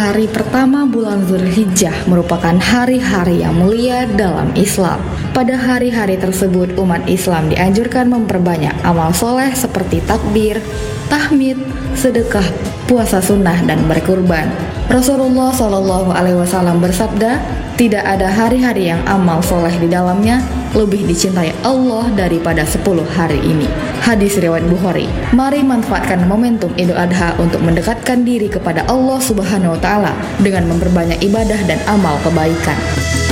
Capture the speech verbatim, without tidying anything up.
Hari pertama bulan Dzulhijjah merupakan hari-hari yang mulia dalam Islam. Pada hari-hari tersebut, umat Islam dianjurkan memperbanyak amal soleh seperti takbir, tahmid, sedekah, puasa sunnah, dan berkurban. Rasulullah Shallallahu Alaihi Wasallam bersabda, tidak ada hari-hari yang amal soleh di dalamnya lebih dicintai Allah daripada sepuluh hari ini. Hadis riwayat Bukhari. Mari manfaatkan momentum Idul Adha untuk mendekatkan diri kepada Allah Subhanahu Wa Taala dengan memperbanyak ibadah dan amal kebaikan.